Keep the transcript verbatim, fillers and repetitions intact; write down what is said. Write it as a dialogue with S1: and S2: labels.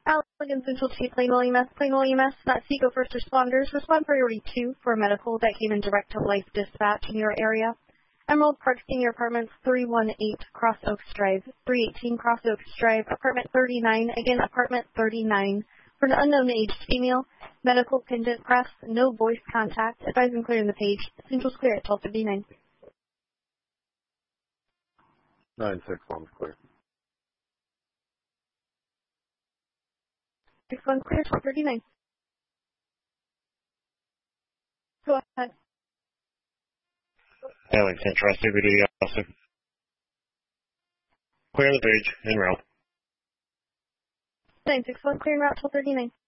S1: Allegan Central Chief, Plainville E M S, Plainville E M S, not Seco First Responders, respond priority two for a medical that came in direct to life dispatch in your area. Emerald Park Senior Apartments, three one eight Cross Oaks Drive, three eighteen Cross Oaks Drive, apartment thirty-nine, again, apartment thirty-nine, for an unknown aged female, medical pendant press, no voice contact, advising clearing the page, Central's clear at twelve fifty-nine.
S2: nine six one clear.
S1: six one clear, twelve thirty-nine. Go ahead.
S3: Hailing Central S C B D officer. Clear the page, en route.
S1: nine six one clearing route twelve thirty-nine.